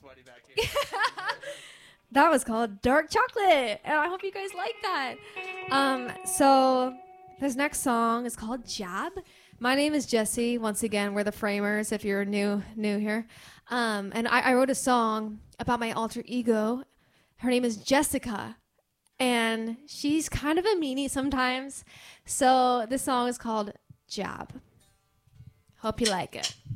That was called Dark Chocolate, and I hope you guys like that. So this next song is called Jab. My name is Jessie. Once again, we're the Framers if you're new here. And I wrote a song about my alter ego. Her name is Jessica, and she's kind of a meanie sometimes. So this song is called Jab. Hope you like it.